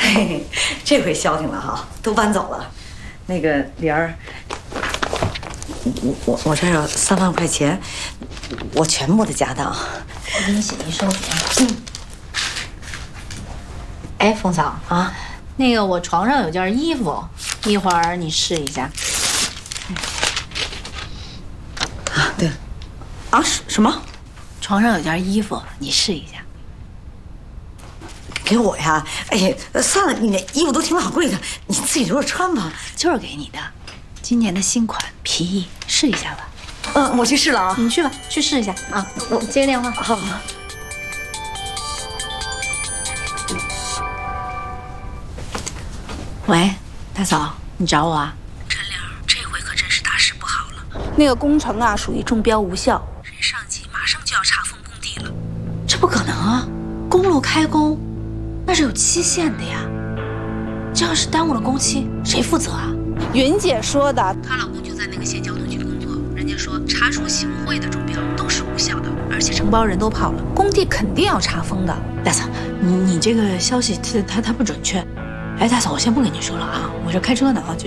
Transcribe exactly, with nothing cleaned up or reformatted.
嘿嘿，这回消停了哈，都搬走了。那个莲儿，我我我这有三万块钱，我全部的家当。 我给你写一收笔啊。嗯。哎，凤嫂啊，那个我床上有件衣服，一会儿你试一下。 啊，对。啊，什什么？ 床上有件衣服，你试一下。 给我呀？哎呀，算了，你那衣服都挺老贵的，你自己留着穿吧。 就是给你的，今年的新款皮衣，试一下吧。 嗯，我去试了啊。 你去吧，去试一下啊。我接个电话。 好。好。 喂，大嫂，你找我啊？ 陈玲，这回可真是大事不好了。 那个工程啊，属于中标无效， 人上级马上就要查封工地了。 这不可能啊！公路开工，那是有期限的呀。这要是耽误了工期，谁负责啊？ 云姐说的， 她老公就在那个县交通局工作，人家说查出行贿的中标都是无效的，而且承包人都跑了，工地肯定要查封的。 大嫂，你你这个消息它它它不准确。哎，大嫂，我先不跟你说了啊，我这开车呢啊，就。